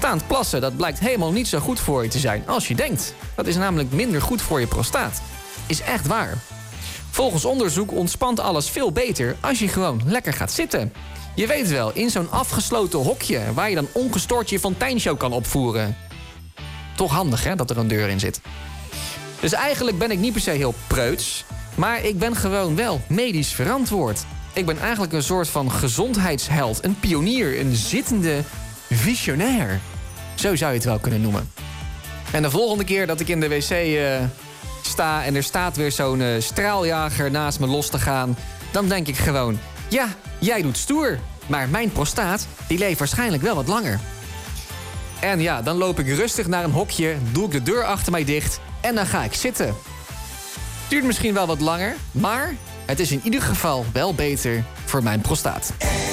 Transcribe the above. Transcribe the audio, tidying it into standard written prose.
Staand plassen, dat blijkt helemaal niet zo goed voor je te zijn als je denkt. Dat is namelijk minder goed voor je prostaat. Is echt waar. Volgens onderzoek ontspant alles veel beter als je gewoon lekker gaat zitten. Je weet wel, in zo'n afgesloten hokje waar je dan ongestoord je fonteinshow kan opvoeren. Toch handig, hè, dat er een deur in zit. Dus eigenlijk ben ik niet per se heel preuts, maar ik ben gewoon wel medisch verantwoord. Ik ben eigenlijk een soort van gezondheidsheld, een pionier, een zittende visionair. Zo zou je het wel kunnen noemen. En de volgende keer dat ik in de wc sta en er staat weer zo'n straaljager naast me los te gaan, dan denk ik gewoon, ja, jij doet stoer, maar mijn prostaat die leeft waarschijnlijk wel wat langer. En ja, dan loop ik rustig naar een hokje, doe ik de deur achter mij dicht en dan ga ik zitten. Duurt misschien wel wat langer, maar het is in ieder geval wel beter voor mijn prostaat.